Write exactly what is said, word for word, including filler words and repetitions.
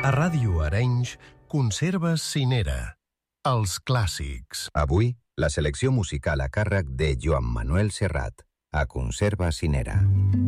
A Ràdio Arenys, Conserves Cinera. Els clàssics. Avui, la selecció musical a càrrec de Joan Manuel Serrat, a Conserva Cinera.